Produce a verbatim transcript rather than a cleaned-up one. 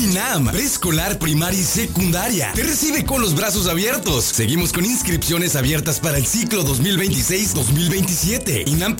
INAM, preescolar, primaria y secundaria. Te recibe con los brazos abiertos. Seguimos con inscripciones abiertas para el ciclo dos mil veintiséis dos mil veintisiete. INAM